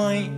night.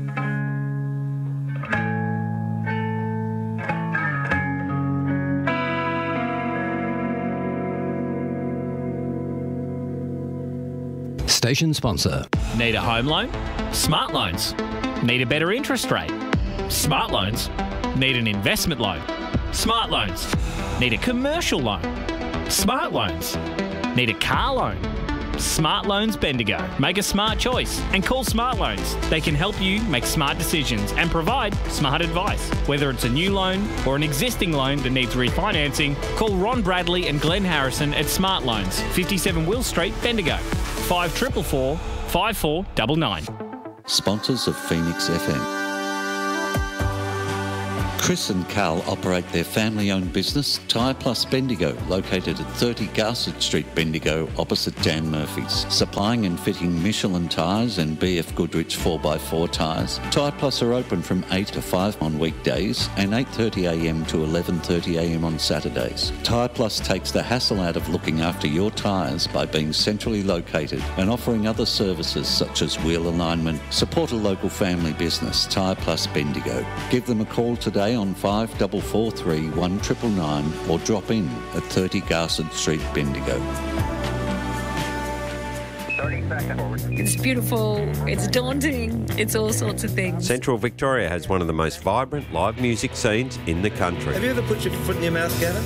Station sponsor. Need a home loan? Smart Loans. Need a better interest rate? Smart Loans. Need an investment loan? Smart Loans. Need a commercial loan? Smart Loans. Need a car loan? Smart Loans Bendigo. Make a smart choice and call Smart Loans. They can help you make smart decisions and provide smart advice. Whether it's a new loan or an existing loan that needs refinancing, call Ron Bradley and Glenn Harrison at Smart Loans, 57 Will Street, Bendigo. 5444 5499. Sponsors of Phoenix FM. Chris and Carl operate their family-owned business, Tyre Plus Bendigo, located at 30 Garsett Street, Bendigo, opposite Dan Murphy's. Supplying and fitting Michelin tyres and BF Goodrich 4x4 tyres, Tyre Plus are open from 8 to 5 on weekdays and 8:30am to 11:30am on Saturdays. Tyre Plus takes the hassle out of looking after your tyres by being centrally located and offering other services such as wheel alignment. Support a local family business, Tyre Plus Bendigo. Give them a call today on 5443 1999 or drop in at 30 Garsett Street, Bendigo. 30 seconds. It's beautiful, it's daunting, it's all sorts of things. Central Victoria has one of the most vibrant live music scenes in the country. Have you ever put your foot in your mouth, Gavin?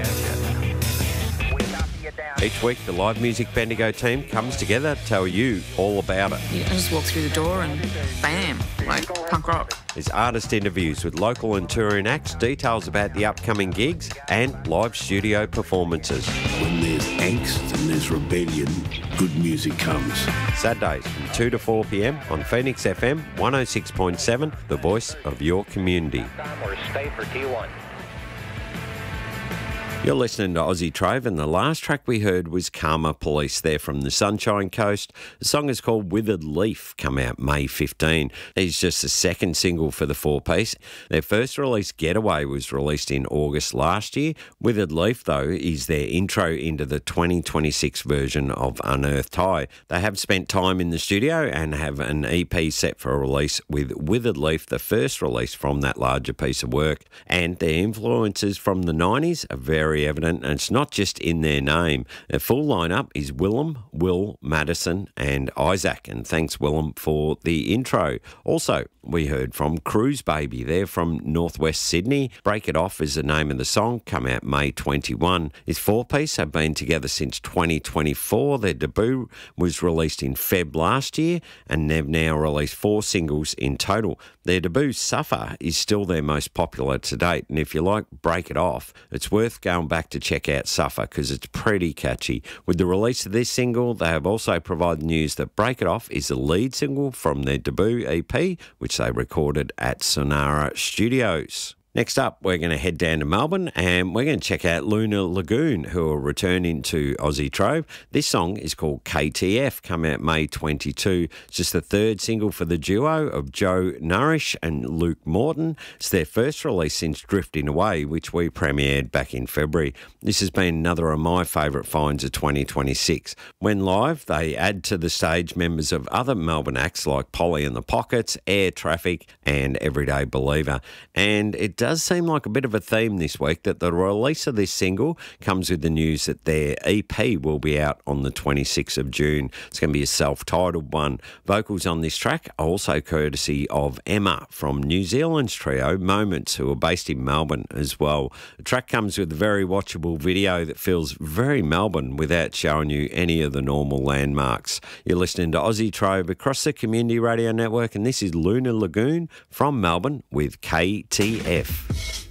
Each week, the Live Music Bendigo team comes together to tell you all about it. I just walk through the door and bam, like punk rock. There's artist interviews with local and touring acts, details about the upcoming gigs, and live studio performances. When there's angst and there's rebellion, good music comes. Saturdays from 2 to 4 p.m. on Phoenix FM 106.7, the voice of your community. Or stay for T1. You're listening to Aussie Trove, and the last track we heard was Karma Police. They're from the Sunshine Coast. The song is called Withered Leaf, come out May 15. It's just the second single for the four-piece. Their first release, Getaway, was released in August last year. Withered Leaf, though, is their intro into the 2026 version of Unearthed High. They have spent time in the studio and have an EP set for a release with Withered Leaf, the first release from that larger piece of work. And their influences from the 90s are very evident, and it's not just in their name. Their full lineup is Willem, Will, Madison and Isaac, and thanks Willem for the intro. Also, we heard from Cruise Baby. They're from northwest Sydney. Break It Off is the name of the song, come out May 21. This four-piece have been together since 2024. Their debut was released in Feb last year, and they've now released 4 singles in total. Their debut, Suffer, is still their most popular to date, and if you like Break It Off, it's worth going back to check out Suffer because it's pretty catchy. With the release of this single, they have also provided news that Break It Off is the lead single from their debut EP, which they recorded at Sonara Studios. Next up, we're going to head down to Melbourne and we're going to check out Lunar Lagoon, who are returning to Aussie Trove. This song is called KTF, come out May 22. It's just the third single for the duo of Joe Nourish and Luke Morton. It's their first release since Drifting Away, which we premiered back in February. This has been another of my favourite finds of 2026. When live, they add to the stage members of other Melbourne acts like Polly and the Pockets, Air Traffic and Everyday Believer. And it does seem like a bit of a theme this week that the release of this single comes with the news that their EP will be out on the 26th of June. It's going to be a self-titled one. Vocals on this track are also courtesy of Emma from New Zealand's trio Moments, who are based in Melbourne as well. The track comes with a very watchable video that feels very Melbourne without showing you any of the normal landmarks. You're listening to Aussie Trove across the Community Radio Network, and this is Lunar Lagoon from Melbourne with KTF.